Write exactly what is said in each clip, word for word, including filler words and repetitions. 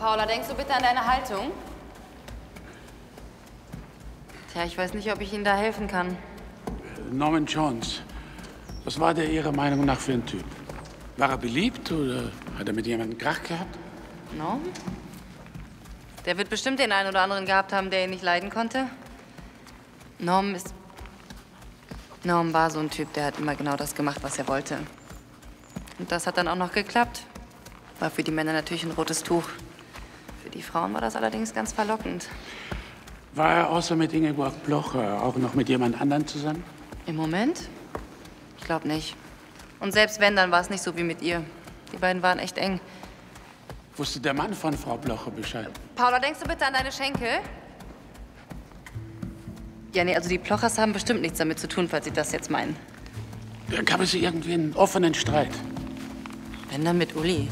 Paula, denkst du bitte an deine Haltung? Tja, ich weiß nicht, ob ich Ihnen da helfen kann. Norman Jones, was war der Ihrer Meinung nach für ein Typ? War er beliebt oder hat er mit jemandem Krach gehabt? Norm? Der wird bestimmt den einen oder anderen gehabt haben, der ihn nicht leiden konnte. Norm ist... Norm war so ein Typ, der hat immer genau das gemacht, was er wollte. Und das hat dann auch noch geklappt. War für die Männer natürlich ein rotes Tuch. Für die Frauen war das allerdings ganz verlockend. War er außer mit Ingeborg Blocher auch noch mit jemand anderem zusammen? Im Moment? Ich glaube nicht. Und selbst wenn, dann war es nicht so wie mit ihr. Die beiden waren echt eng. Wusste der Mann von Frau Blocher Bescheid? Paula, denkst du bitte an deine Schenkel? Ja, nee, also die Plochers haben bestimmt nichts damit zu tun, falls Sie das jetzt meinen. Da gab es irgendwie einen offenen Streit. Wenn dann mit Uli.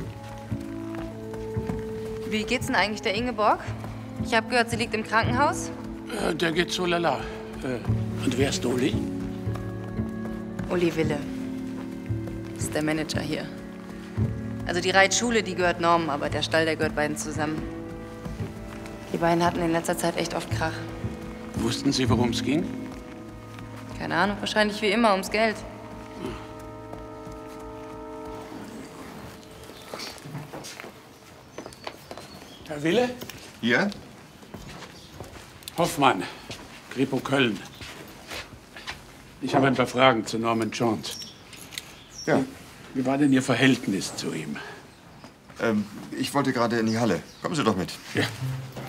Wie geht's denn eigentlich der Ingeborg? Ich habe gehört, sie liegt im Krankenhaus. Äh, der geht so lala. Äh, und wer ist Uli? Uli Wille. Ist der Manager hier. Also die Reitschule, die gehört Norm, aber der Stall, der gehört beiden zusammen. Die beiden hatten in letzter Zeit echt oft Krach. Wussten Sie, worum es ging? Keine Ahnung, wahrscheinlich wie immer ums Geld. Herr Wille? Ja? Hoffmann, Kripo Köln. Ich habe ein paar Fragen zu Norman Jones. Ja. Wie war denn Ihr Verhältnis zu ihm? Ähm, ich wollte gerade in die Halle. Kommen Sie doch mit. Ja.